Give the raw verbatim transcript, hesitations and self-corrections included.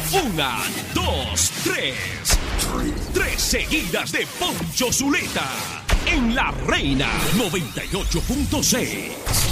Una, dos, tres. Tres seguidas de Poncho Zuleta. En La Reina noventa y ocho punto seis.